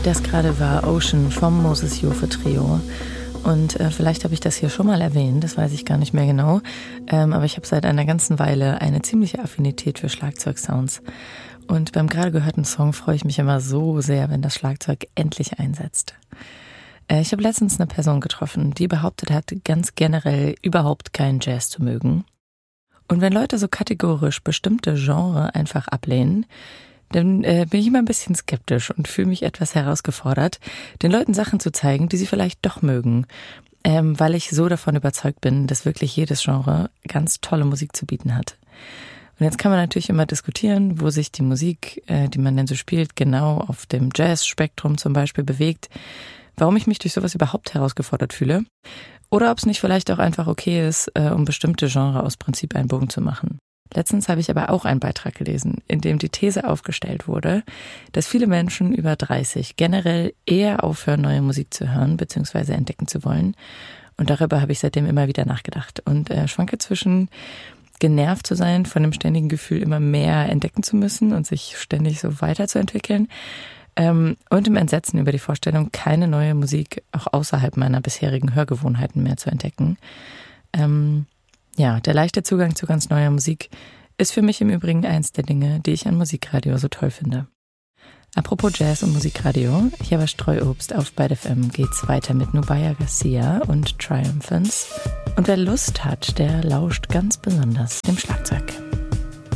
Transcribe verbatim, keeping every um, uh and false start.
Das gerade war Ocean vom Moses Jofe Trio. Und äh, vielleicht habe ich das hier schon mal erwähnt, das weiß ich gar nicht mehr genau. Ähm, aber ich habe seit einer ganzen Weile eine ziemliche Affinität für Schlagzeugsounds. Und beim gerade gehörten Song freue ich mich immer so sehr, wenn das Schlagzeug endlich einsetzt. Äh, ich habe letztens eine Person getroffen, die behauptet hat, ganz generell überhaupt keinen Jazz zu mögen. Und wenn Leute so kategorisch bestimmte Genre einfach ablehnen, dann äh, bin ich immer ein bisschen skeptisch und fühle mich etwas herausgefordert, den Leuten Sachen zu zeigen, die sie vielleicht doch mögen, ähm, weil ich so davon überzeugt bin, dass wirklich jedes Genre ganz tolle Musik zu bieten hat. Und jetzt kann man natürlich immer diskutieren, wo sich die Musik, äh, die man denn so spielt, genau auf dem Jazz-Spektrum zum Beispiel bewegt, warum ich mich durch sowas überhaupt herausgefordert fühle oder ob es nicht vielleicht auch einfach okay ist, äh, um bestimmte Genre aus Prinzip einen Bogen zu machen. Letztens habe ich aber auch einen Beitrag gelesen, in dem die These aufgestellt wurde, dass viele Menschen über dreißig generell eher aufhören, neue Musik zu hören bzw. entdecken zu wollen. Und darüber habe ich seitdem immer wieder nachgedacht und äh, schwanke zwischen genervt zu sein von dem ständigen Gefühl, immer mehr entdecken zu müssen und sich ständig so weiterzuentwickeln ähm, und im Entsetzen über die Vorstellung, keine neue Musik auch außerhalb meiner bisherigen Hörgewohnheiten mehr zu entdecken. Ähm, Ja, der leichte Zugang zu ganz neuer Musik ist für mich im Übrigen eins der Dinge, die ich an Musikradio so toll finde. Apropos Jazz und Musikradio, hier bei Streuobst auf Byte F M geht's weiter mit Nubya Garcia und Triumphants. Und wer Lust hat, der lauscht ganz besonders dem Schlagzeug.